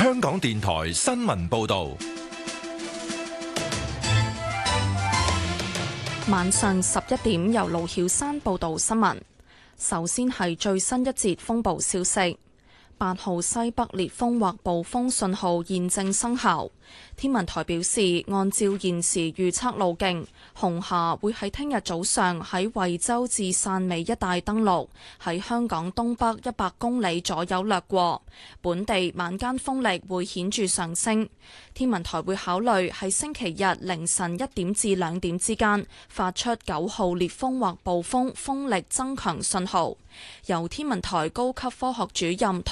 香港電台新聞報道。 晚上11點，由盧曉珊報道新聞。首先係最新一節風暴消息。8號西北烈風或暴風信號現正生效。天文台表示，按照現時預測路徑，紅霞會喺聽日早上喺惠州至汕尾一帶登陸，喺香港東北100公里左右掠過。本地晚間風力會顯著上升。天文台會考慮喺星期日凌晨1點至2點之間發出9號烈風或暴風風力增強信號。由天文台高級科學主任